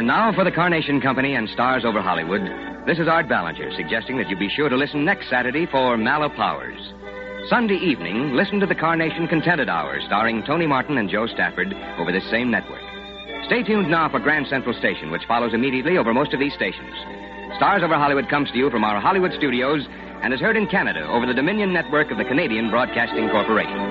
And now for the Carnation Company and Stars Over Hollywood, this is Art Ballinger suggesting that you be sure to listen next Saturday for Mala Powers. Sunday evening, listen to the Carnation Contented Hour, starring Tony Martin and Joe Stafford over this same network. Stay tuned now for Grand Central Station, which follows immediately over most of these stations. Stars Over Hollywood comes to you from our Hollywood studios and is heard in Canada over the Dominion Network of the Canadian Broadcasting Corporation.